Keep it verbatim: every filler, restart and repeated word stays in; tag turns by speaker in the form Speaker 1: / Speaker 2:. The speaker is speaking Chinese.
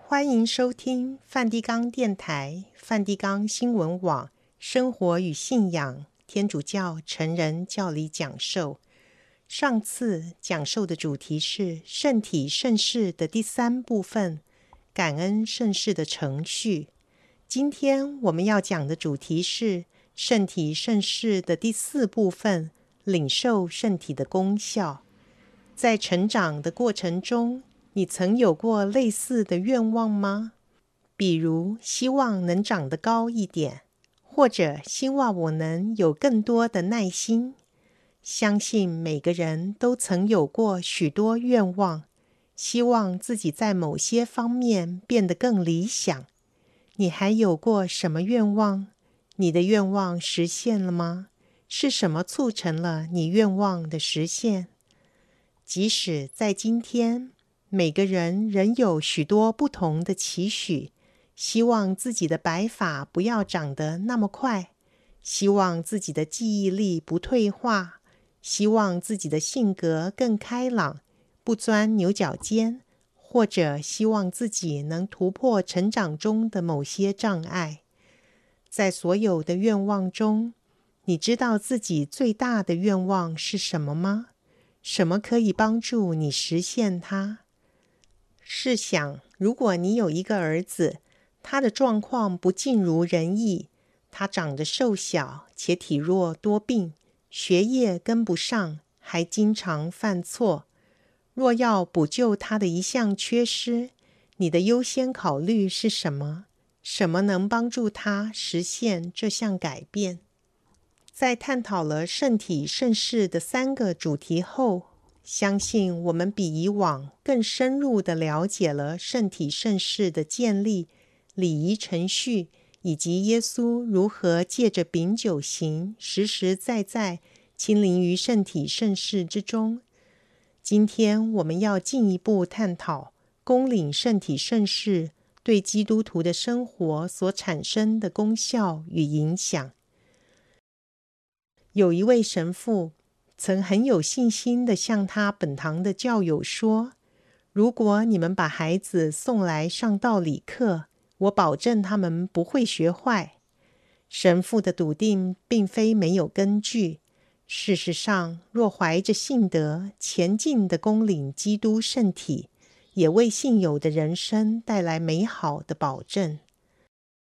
Speaker 1: 欢迎收听梵蒂冈电台、梵蒂冈新闻网生活与信仰天主教成人教理讲授。上次讲授的主题是圣体圣事的第三部分，感恩圣事的程序。今天我们要讲的主题是圣体圣事的第四部分，领受圣体的功效。在成长的过程中，你曾有过类似的愿望吗？比如希望能长得高一点，或者希望我能有更多的耐心。相信每个人都曾有过许多愿望，希望自己在某些方面变得更理想。你还有过什么愿望？你的愿望实现了吗？是什么促成了你愿望的实现？即使在今天，每个人仍有许多不同的期许，希望自己的白发不要长得那么快，希望自己的记忆力不退化，希望自己的性格更开朗，不钻牛角尖，或者希望自己能突破成长中的某些障碍。在所有的愿望中，你知道自己最大的愿望是什么吗？什么可以帮助你实现它？试想，如果你有一个儿子，他的状况不尽如人意，他长得瘦小且体弱多病，学业跟不上，还经常犯错。若要补救他的一项缺失，你的优先考虑是什么？什么能帮助他实现这项改变？在探讨了圣体圣事的三个主题后，相信我们比以往更深入地了解了圣体圣事的建立、礼仪程序，以及耶稣如何借着饼酒行实实在在亲临于圣体圣事之中。今天我们要进一步探讨恭领圣体圣事对基督徒的生活所产生的功效与影响。有一位神父曾很有信心地向他本堂的教友说，如果你们把孩子送来上道理课，我保证他们不会学坏。神父的笃定并非没有根据。事实上，若怀着信德前进地恭领基督圣体，也为信友的人生带来美好的保证。